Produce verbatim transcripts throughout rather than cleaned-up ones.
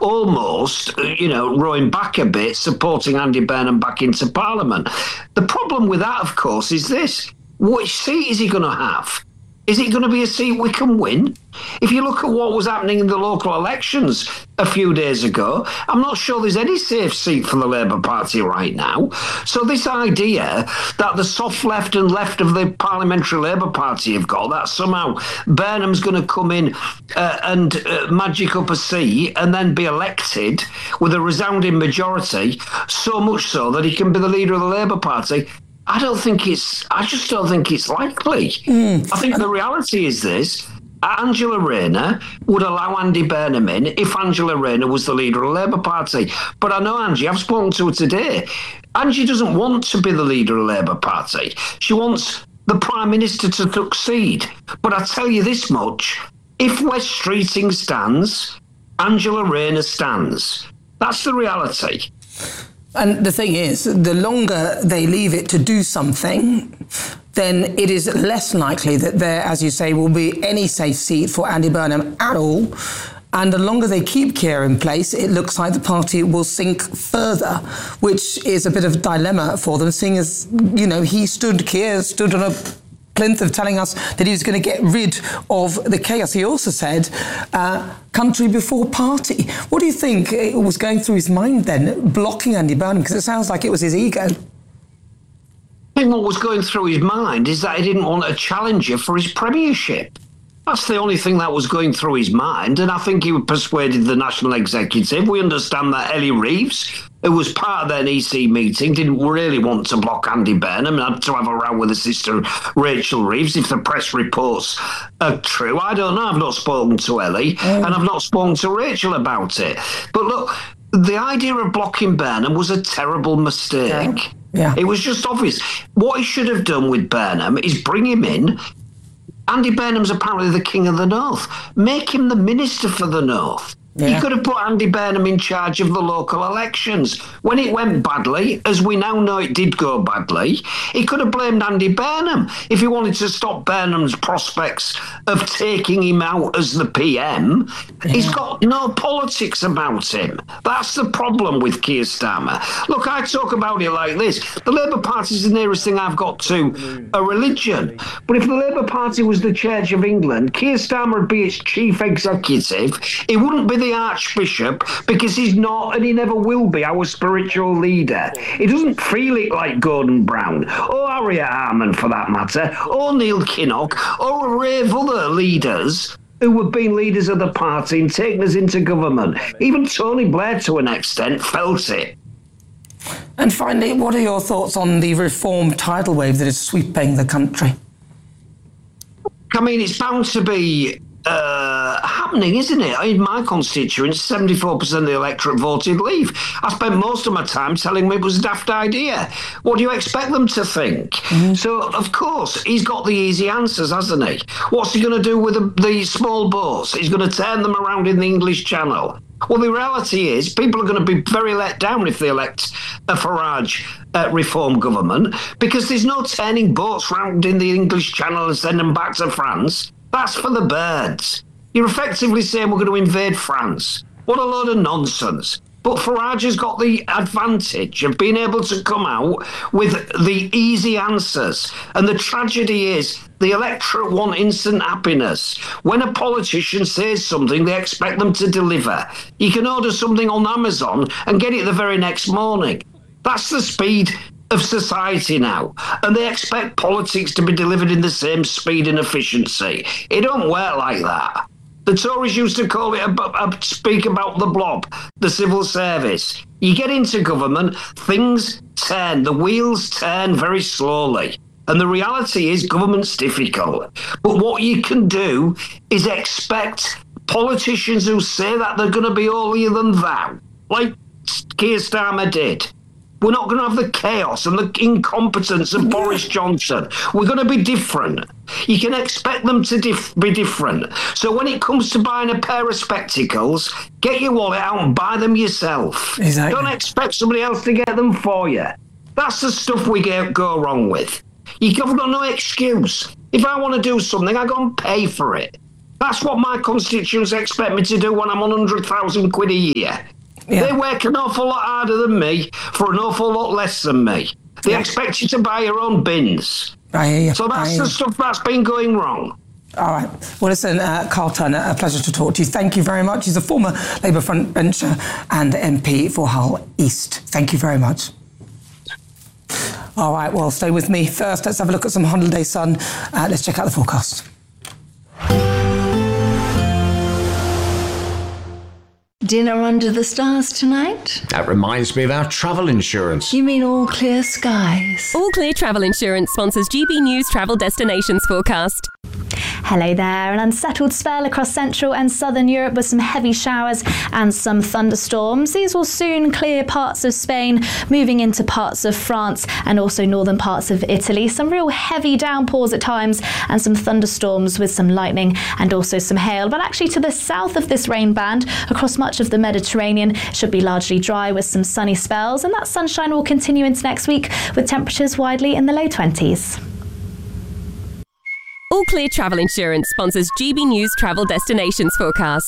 almost, you know, rowing back a bit, supporting Andy Burnham back into Parliament. The problem with that, of course, is this. Which seat is he going to have? Is it going to be a seat we can win? If you look at what was happening in the local elections a few days ago, I'm not sure there's any safe seat for the Labour Party right now. So this idea that the soft left and left of the Parliamentary Labour Party have got, that somehow Burnham's going to come in uh, and uh, magic up a seat and then be elected with a resounding majority, so much so that he can be the leader of the Labour Party, I don't think it's, I just don't think it's likely. Mm. I think the reality is this. Angela Rayner would allow Andy Burnham in if Angela Rayner was the leader of the Labour Party. But I know Angie, I've spoken to her today. Angie doesn't want to be the leader of the Labour Party. She wants the Prime Minister to succeed. But I tell you this much, if Wes Streeting stands, Angela Rayner stands. That's the reality. And the thing is, the longer they leave it to do something, then it is less likely that there, as you say, will be any safe seat for Andy Burnham at all. And the longer they keep Keir in place, it looks like the party will sink further, which is a bit of a dilemma for them, seeing as, you know, he stood, Keir stood on a plinth of telling us that he was going to get rid of the chaos. He also said, uh, country before party. What do you think was going through his mind then, blocking Andy Burnham? Because it sounds like it was his ego. I think what was going through his mind is that he didn't want a challenger for his premiership. That's the only thing that was going through his mind, and I think he persuaded the National Executive. We understand that Ellie Reeves, who was part of their E C meeting, didn't really want to block Andy Burnham and had to have a row with his sister Rachel Reeves, if the press reports are true. I don't know. I've not spoken to Ellie, mm. and I've not spoken to Rachel about it. But look, the idea of blocking Burnham was a terrible mistake. Yeah. Yeah. It was just obvious. What he should have done with Burnham is bring him in. Andy Burnham's apparently the king of the North. Make him the minister for the North. Yeah. He could have put Andy Burnham in charge of the local elections. When it went badly, as we now know it did go badly, he could have blamed Andy Burnham if he wanted to stop Burnham's prospects of taking him out as the P M. Yeah. He's got no politics about him. That's the problem with Keir Starmer. Look, I talk about it like this. The Labour Party is the nearest thing I've got to a religion. But if the Labour Party was the Church of England, Keir Starmer would be its chief executive. He wouldn't be the Archbishop, because he's not and he never will be our spiritual leader. He doesn't feel it like Gordon Brown or Harriet Harman for that matter, or Neil Kinnock or a array of other leaders who have been leaders of the party and taken us into government. Even Tony Blair to an extent felt it. And finally, what are your thoughts on the reform tidal wave that is sweeping the country? I mean, it's bound to be Uh, happening, isn't it? In my constituents, seventy-four percent of the electorate voted Leave. I spent most of my time telling them it was a daft idea. What do you expect them to think? Mm-hmm. So, of course, he's got the easy answers, hasn't he? What's he going to do with the, the small boats? He's going to turn them around in the English Channel. Well, the reality is people are going to be very let down if they elect a Farage uh, reform government, because there's no turning boats round in the English Channel and send them back to France. That's for the birds. You're effectively saying we're going to invade France. What a load of nonsense. But Farage has got the advantage of being able to come out with the easy answers. And the tragedy is the electorate want instant happiness. When a politician says something, they expect them to deliver. You can order something on Amazon and get it the very next morning. That's the speed of society now, and they expect politics to be delivered in the same speed and efficiency. It don't work like that. The Tories used to call it a, a speak about the blob, the civil service. You get into government, things turn, the wheels turn very slowly. And the reality is government's difficult. But what you can do is expect politicians who say that they're going to be holier than thou, like Keir Starmer did. We're not going to have the chaos and the incompetence of Boris Johnson. We're going to be different. You can expect them to dif- be different. So when it comes to buying a pair of spectacles, get your wallet out and buy them yourself. Exactly. Don't expect somebody else to get them for you. That's the stuff we get, go wrong with. You've got no excuse. If I want to do something, I go and pay for it. That's what my constituents expect me to do when I'm on one hundred thousand quid a year. Yeah. They work an awful lot harder than me for an awful lot less than me. They yeah. expect you to buy your own bins. I hear you. So that's the stuff that's been going wrong. All right. Well, listen, uh, Carl Turner, a pleasure to talk to you. Thank you very much. He's a former Labour frontbencher and M P for Hull East. Thank you very much. All right, well, stay with me. First, let's have a look at some holiday sun. Uh, let's check out the forecast. Dinner under the stars tonight? That reminds me of our travel insurance. You mean All Clear Skies? All Clear Travel Insurance sponsors G B News Travel Destinations forecast. Hello there. An unsettled spell across central and southern Europe with some heavy showers and some thunderstorms. These will soon clear parts of Spain, moving into parts of France and also northern parts of Italy. Some real heavy downpours at times and some thunderstorms with some lightning and also some hail. But actually to the south of this rain band, across much of the Mediterranean, should be largely dry with some sunny spells, and that sunshine will continue into next week with temperatures widely in the low twenties. All Clear Travel Insurance sponsors G B News Travel Destinations forecast.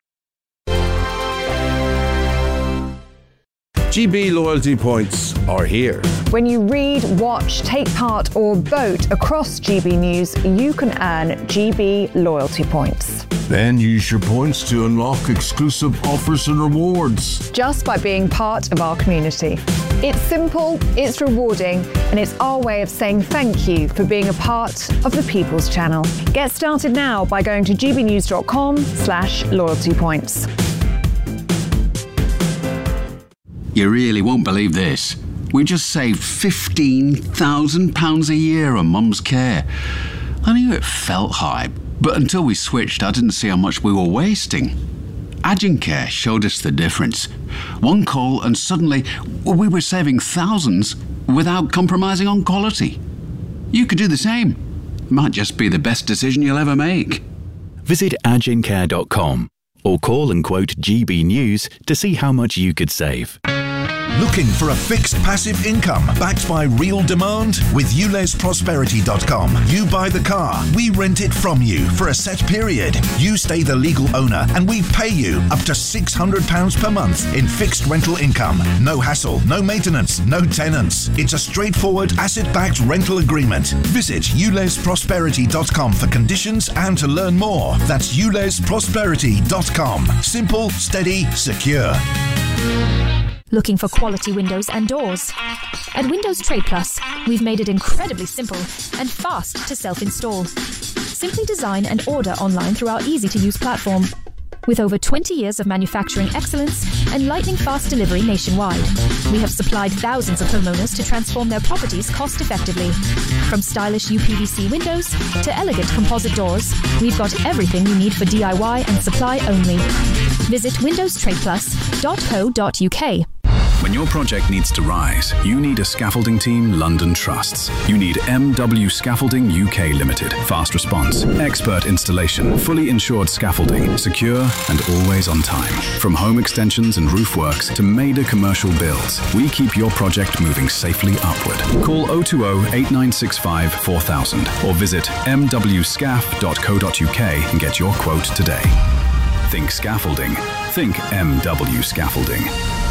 G B loyalty points are here. When you read, watch, take part or vote across G B News, you can earn G B loyalty points. Then use your points to unlock exclusive offers and rewards. Just by being part of our community. It's simple, it's rewarding, and it's our way of saying thank you for being a part of the People's Channel. Get started now by going to gbnews.com slash loyalty points. You really won't believe this. We just saved fifteen thousand pounds a year on Mum's care. I knew it felt high, but until we switched, I didn't see how much we were wasting. Agincare showed us the difference. One call and suddenly we were saving thousands without compromising on quality. You could do the same. Might just be the best decision you'll ever make. Visit agincare dot com or call and quote G B News to see how much you could save. Looking for a fixed passive income backed by real demand? With U Les Prosperity dot com, you buy the car, we rent it from you for a set period. You stay the legal owner and we pay you up to six hundred pounds per month in fixed rental income. No hassle, no maintenance, no tenants. It's a straightforward asset-backed rental agreement. Visit U Les Prosperity dot com for conditions and to learn more. That's U Les Prosperity dot com. Simple, steady, secure. Looking for quality windows and doors? At Windows Trade Plus, we've made it incredibly simple and fast to self-install. Simply design and order online through our easy-to-use platform. With over twenty years of manufacturing excellence and lightning-fast delivery nationwide, we have supplied thousands of homeowners to transform their properties cost-effectively. From stylish U P V C windows to elegant composite doors, we've got everything you need for D I Y and supply only. Visit windows trade plus dot co dot U K. When your project needs to rise, you need a scaffolding team London trusts. You need M W Scaffolding U K Limited. Fast response, expert installation, fully insured scaffolding, secure and always on time. From home extensions and roof works to major commercial builds, we keep your project moving safely upward. Call oh two oh, eight nine six five, four thousand or visit m w scaff dot co dot U K and get your quote today. Think scaffolding. Think M W Scaffolding.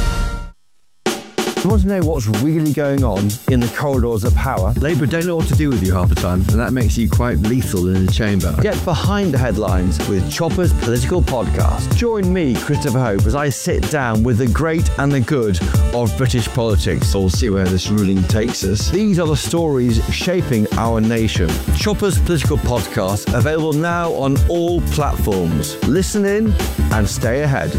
You want to know what's really going on in the corridors of power? Labour don't know what to do with you half the time, and that makes you quite lethal in the chamber. Get behind the headlines with Chopper's Political Podcast. Join me, Christopher Hope, as I sit down with the great and the good of British politics. We'll see where this ruling takes us. These are the stories shaping our nation. Chopper's Political Podcast, available now on all platforms. Listen in and stay ahead.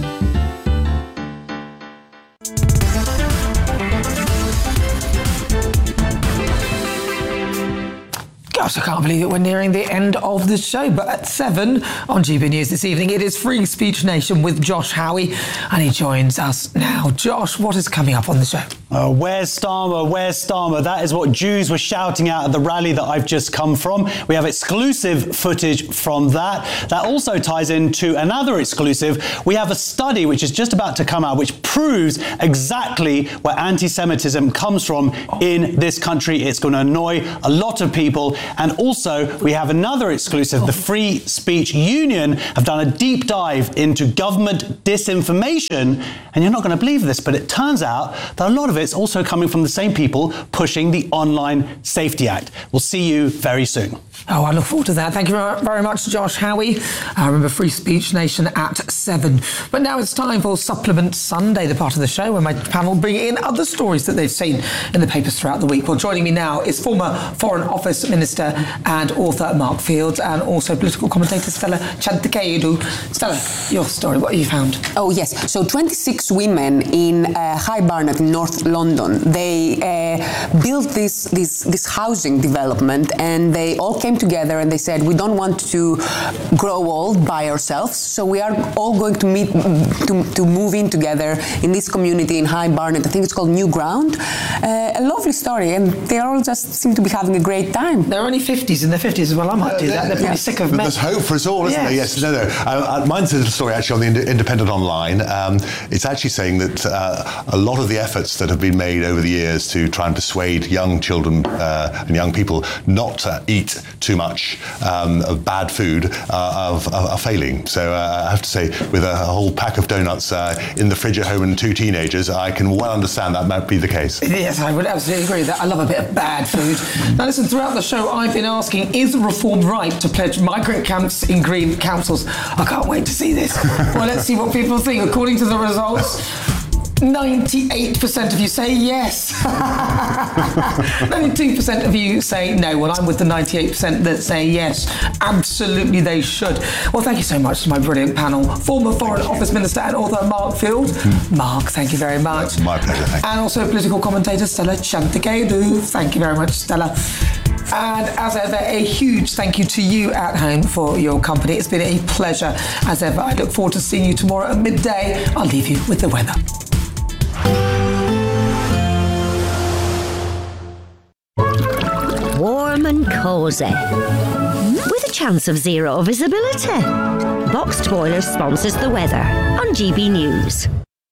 Gosh, I can't believe it. We're nearing the end of the show. But at seven on G B News this evening, it is Free Speech Nation with Josh Howie, and he joins us now. Josh, what is coming up on the show? Uh, where's Starmer? Where's Starmer? That is what Jews were shouting out at the rally that I've just come from. We have exclusive footage from that. That also ties into another exclusive. We have a study which is just about to come out which proves exactly where anti-Semitism comes from in this country. It's going to annoy a lot of people. And also we have another exclusive. The Free Speech Union have done a deep dive into government disinformation. And you're not going to believe this, but it turns out that a lot of it's also coming from the same people pushing the Online Safety Act. We'll see you very soon. Oh, I look forward to that. Thank you very much, Josh Howie. I remember Free Speech Nation at seven. But now it's time for Supplement Sunday, the part of the show where my panel bring in other stories that they've seen in the papers throughout the week. Well, joining me now is former Foreign Office Minister and author Mark Fields, and also political commentator Stella Chantakayudu. Stella, your story, what have you found? Oh, yes. So twenty-six women in uh, High Barnet in North London, they uh, built this, this, this housing development, and they all came together and they said, we don't want to grow old by ourselves, so we are all going to meet to, to move in together in this community in High Barnet. I think it's called New Ground. Uh, a lovely story, and they all just seem to be having a great time. They're only fifties, in their fifties as well. I might do that. They're pretty yeah. sick of men. There's hope for us all, isn't yes. there? Yes. No, no. Uh, mine's a story actually on the Independent Online. Um, it's actually saying that uh, a lot of the efforts that have been made over the years to try and persuade young children uh, and young people not to eat too much um, of bad food uh, are, are, are failing. So uh, I have to say, with a whole pack of donuts uh, in the fridge at home and two teenagers, I can well understand that might be the case. Yes, I would absolutely agree with that. I love a bit of bad food. Now listen, throughout the show I've been asking, is Reform right to pledge migrant camps in green councils? I can't wait to see this. Well, let's see what people think. According to the results, ninety-eight percent of you say yes. ninety-two percent of you say no. Well, I'm with the ninety-eight percent that say yes. Absolutely they should. Well, thank you so much to my brilliant panel. Former Foreign Office Minister and author Mark Field. Mm. Mark, thank you very much. My pleasure, thank you. And also political commentator Stella Chantakayudu. Thank you very much, Stella. And as ever, a huge thank you to you at home for your company. It's been a pleasure as ever. I look forward to seeing you tomorrow at midday. I'll leave you with the weather. Warm and cosy, with a chance of zero visibility. Boxed Boilers sponsors the weather on G B News.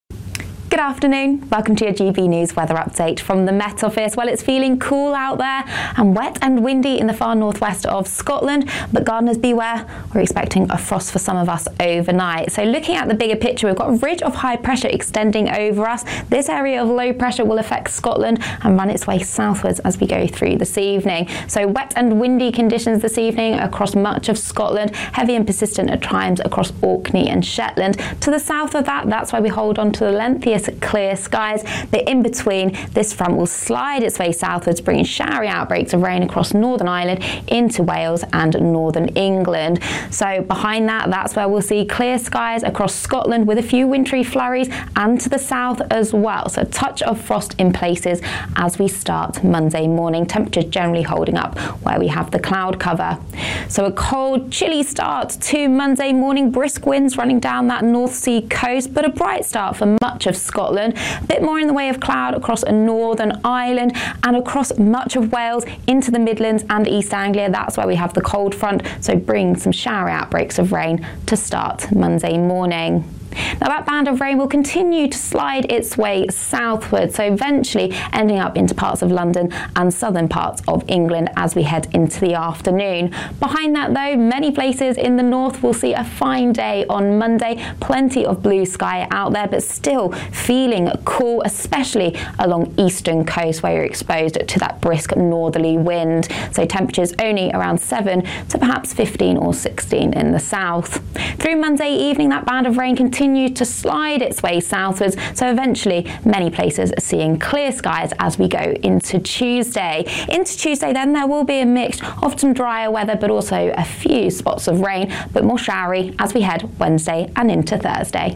Good afternoon. Welcome to your G B News weather update from the Met Office. Well, it's feeling cool out there and wet and windy in the far northwest of Scotland, but gardeners beware, we're expecting a frost for some of us overnight. So looking at the bigger picture, we've got a ridge of high pressure extending over us. This area of low pressure will affect Scotland and run its way southwards as we go through this evening. So wet and windy conditions this evening across much of Scotland, heavy and persistent at times across Orkney and Shetland. To the south of that, that's why we hold on to the lengthiest clear skies, but in between, this front will slide its way southwards, bringing showery outbreaks of rain across Northern Ireland into Wales and Northern England. So behind that, that's where we'll see clear skies across Scotland with a few wintry flurries, and to the south as well. So a touch of frost in places as we start Monday morning. Temperatures generally holding up where we have the cloud cover. So a cold, chilly start to Monday morning, brisk winds running down that North Sea coast, but a bright start for much of Scotland. A bit more in the way of cloud across Northern Ireland and across much of Wales into the Midlands and East Anglia. That's where we have the cold front, so bring some showery outbreaks of rain to start Monday morning. Now that band of rain will continue to slide its way southward, so eventually ending up into parts of London and southern parts of England as we head into the afternoon. Behind that though, many places in the north will see a fine day on Monday. Plenty of blue sky out there, but still feeling cool, especially along eastern coast where you're exposed to that brisk northerly wind. So temperatures only around seven to perhaps fifteen or sixteen in the south. Through Monday evening, that band of rain continues continue to slide its way southwards, so eventually many places are seeing clear skies as we go into Tuesday. Into Tuesday then there will be a mix of some drier weather, but also a few spots of rain, but more showery as we head Wednesday and into Thursday.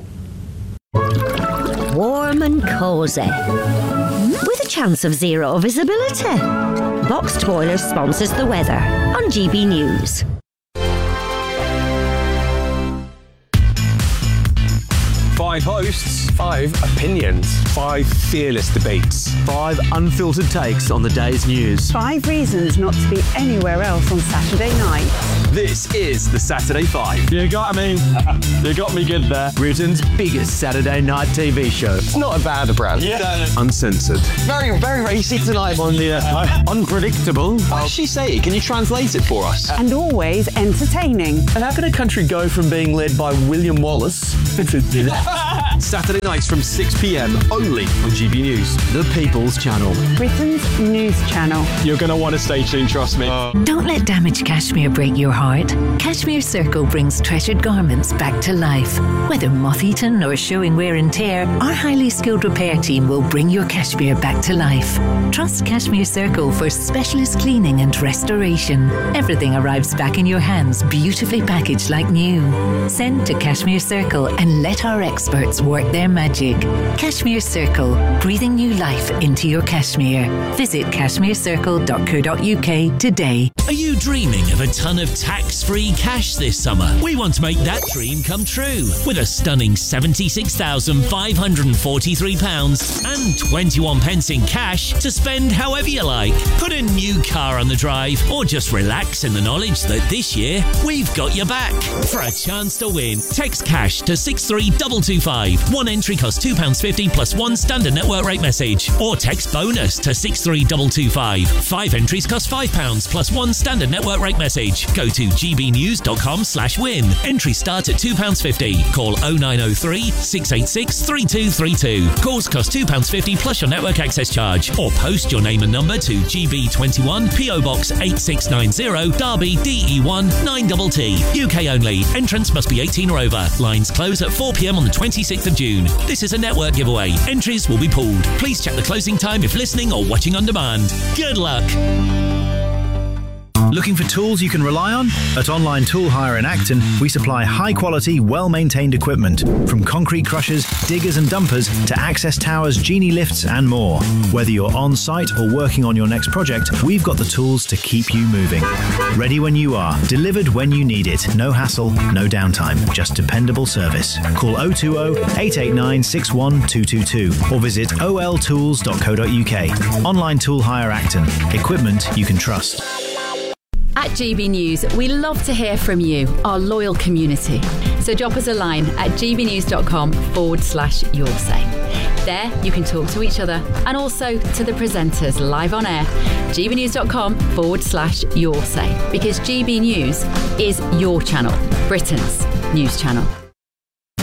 Warm and cosy, with a chance of zero visibility. Boxed Boilers sponsors the weather on G B News. Five hosts, five opinions, five fearless debates, five unfiltered takes on the day's news. Five reasons not to be anywhere else on Saturday night. This is the Saturday Five. You got me. You got me good there. Britain's biggest Saturday night T V show. It's not a bad brand. Yeah. Uncensored. Very, very racy tonight on the uh, unpredictable. What did she say? Can you translate it for us? And always entertaining. And how can a country go from being led by William Wallace to Saturday nights from six p.m. only on G B News. The People's Channel. Britain's news channel. You're going to want to stay tuned, trust me. Uh, Don't let damaged cashmere break your heart. Cashmere Circle brings treasured garments back to life. Whether moth-eaten or showing wear and tear, our highly skilled repair team will bring your cashmere back to life. Trust Cashmere Circle for specialist cleaning and restoration. Everything arrives back in your hands, beautifully packaged like new. Send to Cashmere Circle and let our experts work their magic. Cashmere Circle, breathing new life into your cashmere. Visit cashmere circle dot co dot uk today. Are you dreaming of a ton of tax-free cash this summer? We want to make that dream come true with a stunning seventy-six thousand five hundred forty-three pounds and twenty-one pence in cash to spend however you like. Put a new car on the drive or just relax in the knowledge that this year we've got your back. For a chance to win, text cash to six three two two five. One entry costs two pounds fifty plus one standard network rate message. Or text bonus to six three two two five. Five entries cost five pounds plus one standard network rate message. Go to g b news dot com slash win. Entry start at two pounds fifty. Call oh nine oh three, six eight six, three two three two. Calls cost two pounds fifty plus your network access charge. Or post your name and number to G B twenty-one, P O Box eight six nine zero, Derby, D E one nine T T. U K only. Entrance must be eighteen or over. Lines close at four p.m. on the twenty-sixth of June. This is a network giveaway. Entries will be pooled. Please check the closing time if listening or watching on demand. Good luck. Looking for tools you can rely on? At Online Tool Hire in Acton, we supply high-quality, well-maintained equipment, from concrete crushers, diggers and dumpers to access towers, genie lifts and more. Whether you're on-site or working on your next project, we've got the tools to keep you moving. Ready when you are, delivered when you need it. No hassle, no downtime, just dependable service. Call oh two oh, eight eight nine, six one two two two or visit o l tools dot co dot u k. Online Tool Hire Acton. Equipment you can trust. At G B News, we love to hear from you, our loyal community. So drop us a line at gbnews.com forward slash your say. There, you can talk to each other and also to the presenters live on air. gbnews.com forward slash your say. Because G B News is your channel, Britain's news channel.